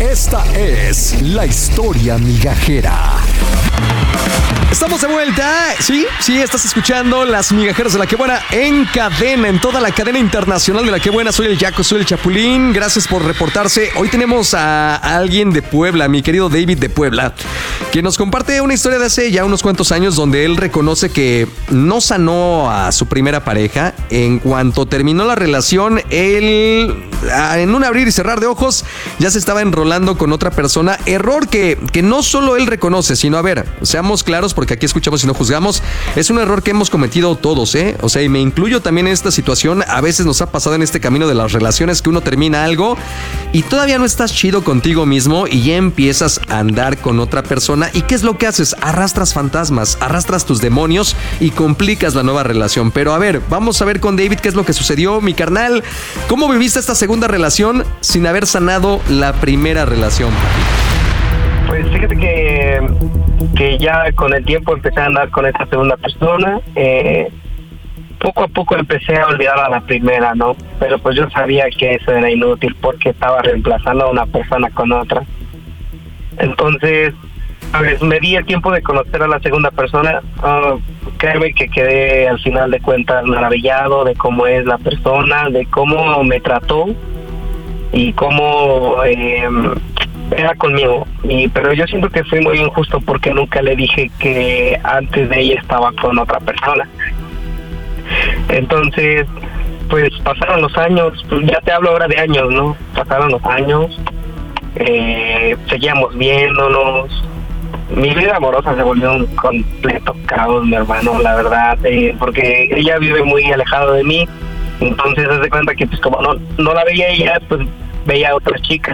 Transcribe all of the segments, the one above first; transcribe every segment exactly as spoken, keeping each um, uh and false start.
Esta es la historia migajera. Estamos de vuelta, sí, sí, estás escuchando Las Migajeras de La Que Buena en cadena, en toda la cadena internacional de La Que Buena. Soy el Yaco, soy el Chapulín, gracias por reportarse. Hoy tenemos a alguien de Puebla, mi querido David de Puebla, que nos comparte una historia de hace ya unos cuantos años donde él reconoce que no sanó a su primera pareja. En cuanto terminó la relación, él, en un abrir y cerrar de ojos, ya se estaba enrolando con otra persona. Error que, que no solo él reconoce, sino, a ver, seamos claros, porque aquí escuchamos y no juzgamos, es un error que hemos cometido todos, ¿eh? O sea, y me incluyo también en esta situación. A veces nos ha pasado en este camino de las relaciones que uno termina algo y todavía no estás chido contigo mismo y ya empiezas a andar con otra persona. ¿Y qué es lo que haces? Arrastras fantasmas, arrastras tus demonios y complicas la nueva relación. Pero a ver, vamos a ver con David qué es lo que sucedió, mi carnal. ¿Cómo viviste esta segunda relación sin haber sanado la primera relación? Pues fíjate que, que ya con el tiempo empecé a andar con esta segunda persona. Eh, poco a poco empecé a olvidar a la primera, ¿no? Pero pues yo sabía que eso era inútil porque estaba reemplazando a una persona con otra. Entonces, a ver, me di el tiempo de conocer a la segunda persona. Uh, créeme que quedé al final de cuentas maravillado de cómo es la persona, de cómo me trató y cómo eh, era conmigo. Y pero yo siento que fui muy injusto porque nunca le dije que antes de ella estaba con otra persona. Entonces, pues pasaron los años, pues ya te hablo ahora de años, ¿no? Pasaron los años, eh, seguíamos viéndonos. Mi vida amorosa se volvió un completo caos, mi hermano, la verdad, eh, porque ella vive muy alejada de mí. Entonces, haz de cuenta que pues como no, no la veía ella, pues veía a otra chica.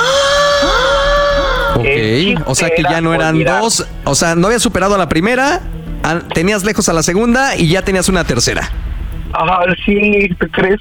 Ok, o sea que ya no eran olvidar. dos, o sea, no habías superado a la primera, tenías lejos a la segunda y ya tenías una tercera. Ah, sí, ¿tú crees?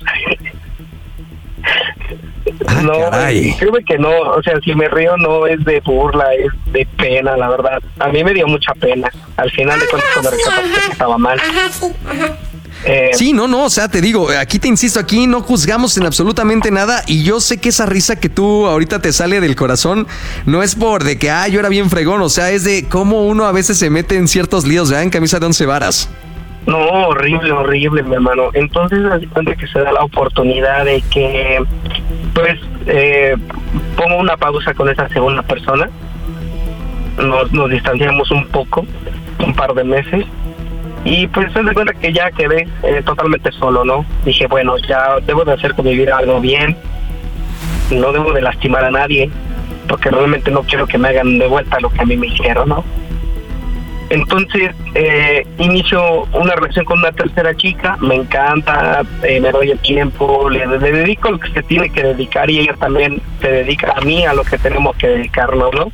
Ah, no, caray. Creo que no, o sea, si me río no es de burla, es de pena, la verdad. A mí me dio mucha pena. Al final de cuentas cuando recapacité que estaba mal. Eh, sí, no, no, o sea, te digo, aquí te insisto, aquí no juzgamos en absolutamente nada y yo sé que esa risa que tú ahorita te sale del corazón no es por de que, ah, yo era bien fregón, o sea, es de cómo uno a veces se mete en ciertos líos, ¿verdad? En camisa de once varas. No, horrible, horrible, mi hermano. Entonces, me di cuenta que se da la oportunidad de que, pues, eh, pongo una pausa con esa segunda persona. Nos, nos distanciamos un poco, un par de meses. Y pues se da cuenta que ya quedé eh, totalmente solo, ¿no? Dije, bueno, ya debo de hacer convivir algo bien. No debo de lastimar a nadie, porque realmente no quiero que me hagan de vuelta lo que a mí me hicieron, ¿no? Entonces, eh, inicio una relación con una tercera chica, me encanta, eh, me doy el tiempo, le, le dedico lo que se tiene que dedicar y ella también se dedica a mí a lo que tenemos que dedicarnos, ¿no?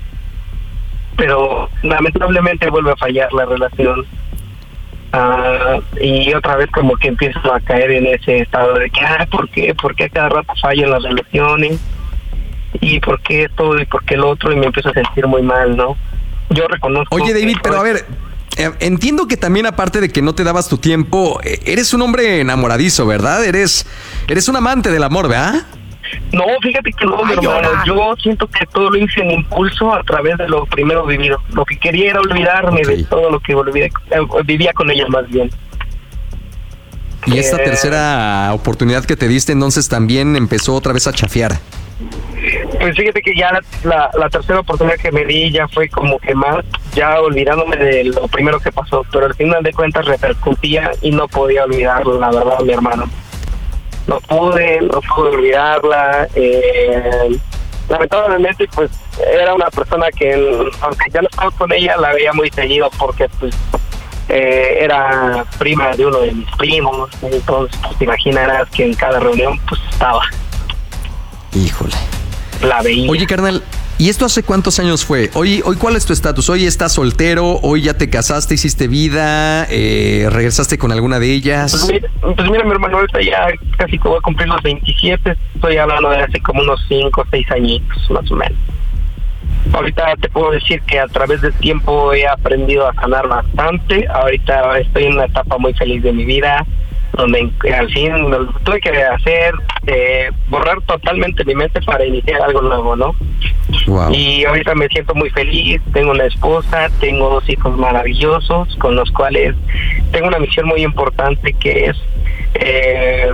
Pero lamentablemente vuelve a fallar la relación. Uh, y otra vez como que empiezo a caer en ese estado de que, ah, ¿por qué? ¿Por qué cada rato fallan las relaciones? ¿Y por qué esto? ¿Y por qué el otro? Y me empiezo a sentir muy mal, ¿no? Yo reconozco... Oye, David, que, pero a ver, eh, entiendo que también aparte de que no te dabas tu tiempo, eh, eres un hombre enamoradizo, ¿verdad? Eres, eres un amante del amor, ¿verdad? No, fíjate que no, mi hermano. Yo siento que todo lo hice en impulso a través de lo primero vivido. Lo que quería era olvidarme okay. de todo lo que volví, eh, vivía con ella más bien. Y eh, esta tercera oportunidad que te diste entonces también empezó otra vez a chafear. Pues fíjate que ya la, la, la tercera oportunidad que me di ya fue como que más, ya olvidándome de lo primero que pasó, pero al final de cuentas repercutía y no podía olvidarlo, la verdad, mi hermano. No pude, no pude olvidarla. Eh, lamentablemente, pues, era una persona que, aunque ya no estaba con ella, la veía muy seguido porque, pues, eh, era prima de uno de mis primos. Entonces, pues, te imaginarás que en cada reunión, pues, estaba. Híjole. La veía. Oye, carnal, ¿y esto hace cuántos años fue? Hoy, hoy ¿cuál es tu estatus? ¿Hoy estás soltero? ¿Hoy ya te casaste, hiciste vida? Eh, ¿Regresaste con alguna de ellas? Pues mira, pues mira, mi hermano, ahorita ya casi que voy a cumplir los veintisiete. Estoy hablando de hace como unos cinco o seis añitos, más o menos. Ahorita te puedo decir que a través del tiempo he aprendido a sanar bastante. Ahorita estoy en una etapa muy feliz de mi vida, donde al fin tuve que hacer, eh, borrar totalmente mi mente para iniciar algo nuevo, ¿no? Wow. Y ahorita me siento muy feliz, tengo una esposa, tengo dos hijos maravillosos con los cuales tengo una misión muy importante que es eh,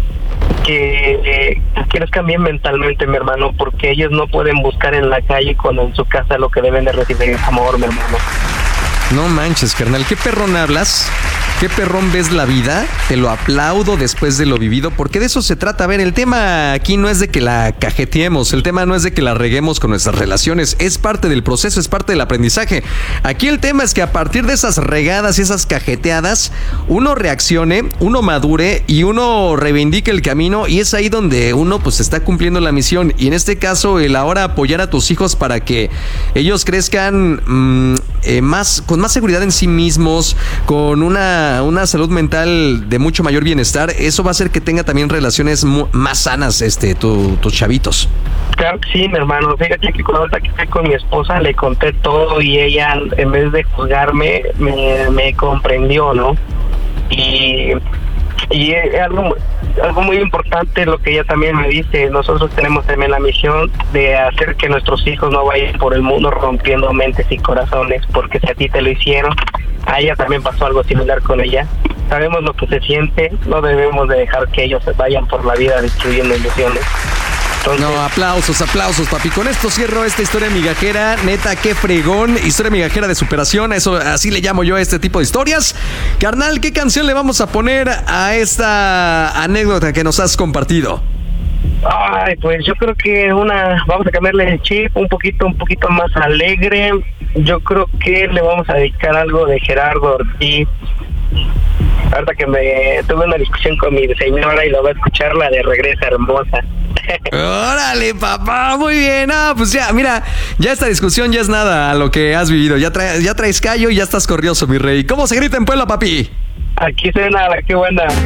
que eh, que les cambien mentalmente, mi hermano, porque ellos no pueden buscar en la calle cuando en su casa lo que deben de recibir es amor, mi hermano. No manches, carnal, ¿qué perrón hablas? ¿Qué perrón ves la vida? Te lo aplaudo después de lo vivido, porque de eso se trata. A ver, el tema aquí no es de que la cajeteemos, el tema no es de que la reguemos con nuestras relaciones, es parte del proceso, es parte del aprendizaje. Aquí el tema es que a partir de esas regadas y esas cajeteadas, uno reaccione, uno madure y uno reivindique el camino, y es ahí donde uno pues está cumpliendo la misión. Y en este caso, el ahora apoyar a tus hijos para que ellos crezcan mmm, eh, más, con más seguridad en sí mismos, con una una salud mental de mucho mayor bienestar, eso va a hacer que tenga también relaciones mu- más sanas, este, tu, tus chavitos. Claro que sí, mi hermano. Fíjate que cuando estoy con mi esposa le conté todo y ella, en vez de juzgarme, me, me comprendió, ¿no? Y, y es algo, algo muy importante lo que ella también me dice. Nosotros tenemos también la misión de hacer que nuestros hijos no vayan por el mundo rompiendo mentes y corazones, porque si a ti te lo hicieron, a ella también pasó algo similar con ella. Sabemos lo que se siente, no debemos de dejar que ellos se vayan por la vida destruyendo ilusiones. Entonces, no, aplausos, aplausos, papi. Con esto cierro esta historia migajera. Neta, qué fregón. Historia migajera de superación. Eso, así le llamo yo a este tipo de historias. Carnal, ¿qué canción le vamos a poner a esta anécdota que nos has compartido? Ay, pues yo creo que una, vamos a cambiarle el chip un poquito, un poquito más alegre. Yo creo que le vamos a dedicar algo de Gerardo Ortiz. Ahorita que me tuve una discusión con mi señora y lo voy a escuchar, la de Regresa Hermosa. Órale, papá, muy bien. Ah, pues ya, mira, ya esta discusión ya es nada a lo que has vivido. Ya, trae, ya traes callo y ya estás corrioso, mi rey. ¿Cómo se grita en Puebla, papi? Aquí suena la que buena.